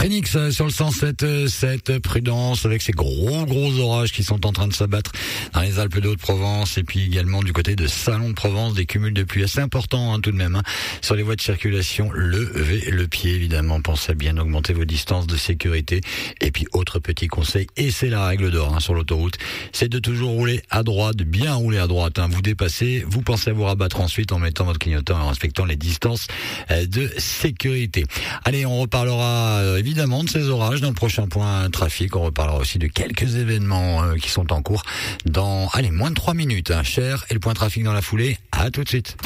Phoenix sur le 107.7, prudence avec ces gros orages qui sont en train de s'abattre dans les Alpes de Haute-Provence et puis également du côté de Salon de Provence, des cumuls de pluie assez importants tout de même. Sur les voies de circulation, levez le pied évidemment, pensez à bien augmenter vos distances de sécurité. Et puis autre petit conseil, et c'est la règle d'or sur l'autoroute, c'est de toujours rouler à droite, de bien rouler à droite. Vous dépassez, vous pensez à vous rabattre ensuite en mettant votre clignotant et en respectant les distances de sécurité. Allez, on reparlera évidemment de ces orages dans le prochain point trafic. On reparlera aussi de quelques événements qui sont en cours dans moins de 3 minutes. Cher, et le point trafic dans la foulée. À tout de suite.